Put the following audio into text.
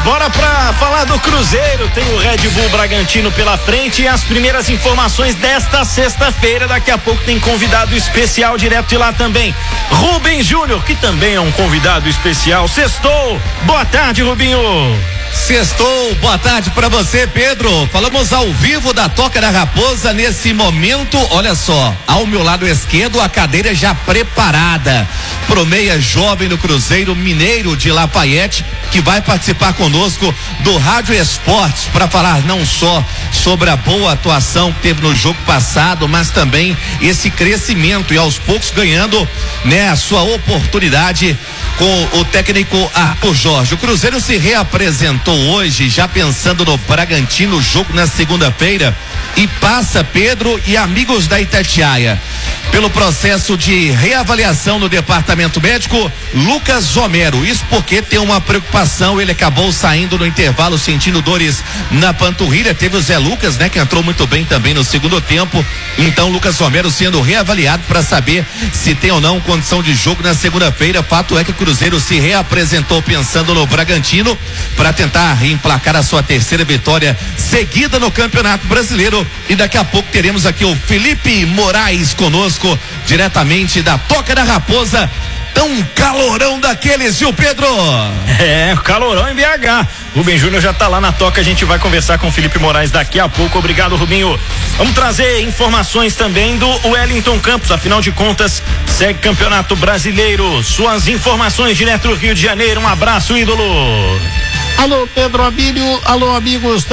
Bora pra falar do Cruzeiro, tem o Red Bull Bragantino pela frente e as primeiras informações desta sexta-feira. Daqui a pouco tem convidado especial direto de lá também, Rubens Júnior, que também é um convidado especial. Sextou, boa tarde, Rubinho. Sextou, boa tarde pra você, Pedro. Falamos ao vivo da Toca da Raposa nesse momento. Olha só, ao meu lado esquerdo, a cadeira já preparada pro meia jovem do Cruzeiro Mineiro de Lafayette, que vai participar conosco do Rádio Esportes para falar não só sobre a boa atuação que teve no jogo passado, mas também esse crescimento e aos poucos ganhando, né, a sua oportunidade com o técnico Arthur Jorge. O Cruzeiro se reapresentou hoje, já pensando no Bragantino, jogo na segunda-feira, e passa, Pedro e amigos da Itatiaia, pelo processo de reavaliação no departamento médico, Lucas Romero. Isso porque tem uma preocupação, ele acabou saindo no intervalo sentindo dores na panturrilha. Teve o Zé Lucas, né, que entrou muito bem também no segundo tempo. Então, Lucas Romero sendo reavaliado para saber se tem ou não condição de jogo na segunda-feira. Fato é que o Cruzeiro se reapresentou pensando no Bragantino para tentar emplacar a sua terceira vitória seguida no Campeonato Brasileiro. E daqui a pouco teremos aqui o Felipe Moraes conosco, diretamente da Toca da Raposa. Tão calorão daqueles, viu, Pedro? É, calorão em BH. Rubem Júnior já tá lá na Toca, a gente vai conversar com o Felipe Moraes daqui a pouco. Obrigado, Rubinho. Vamos trazer informações também do Wellington Campos, afinal de contas, segue Campeonato Brasileiro. Suas informações direto do Rio de Janeiro. Um abraço, ídolo. Alô, Pedro Abílio, alô, amigos